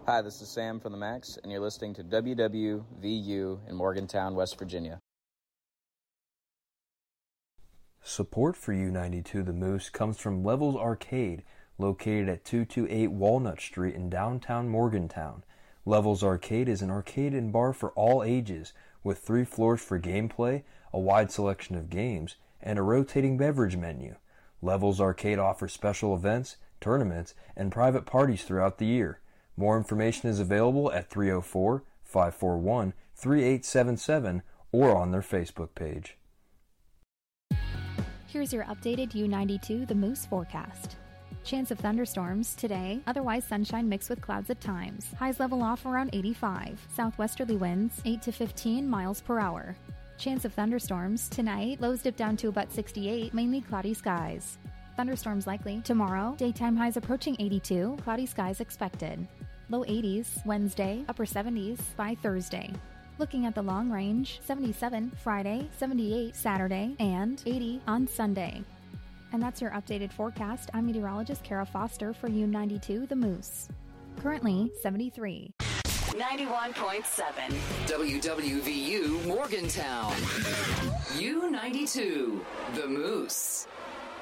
Hi, this is Sam from the Max, and you're listening to WWVU in Morgantown, West Virginia. Support for U92 The Moose comes from Levels Arcade, located at 228 Walnut Street in downtown Morgantown. Levels Arcade is an arcade and bar for all ages, with 3 floors for gameplay, a wide selection of games, and a rotating beverage menu. Levels Arcade offers special events, tournaments, and private parties throughout the year. More information is available at 304-541-3877 or on their Facebook page. Here's your updated U92 The Moose forecast. Chance of thunderstorms today, otherwise sunshine mixed with clouds at times. Highs level off around 85. Southwesterly winds 8 to 15 miles per hour. Chance of thunderstorms tonight, lows dip down to about 68, mainly cloudy skies. Thunderstorms likely tomorrow, daytime highs approaching 82, cloudy skies expected. Low 80s Wednesday, upper 70s by Thursday. Looking at the long range, 77 Friday, 78 Saturday, and 80 on Sunday. And that's your updated forecast. I'm meteorologist Kara Foster for U92 The Moose. Currently 73. 91.7 WWVU Morgantown. U92 The Moose.